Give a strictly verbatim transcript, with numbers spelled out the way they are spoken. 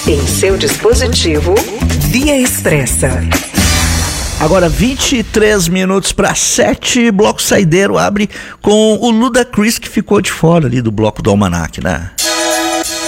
Em seu dispositivo, Via Expressa. Agora vinte e três minutos para sete, bloco saideiro abre com o Ludacris, que ficou de fora ali do bloco do Almanac, né?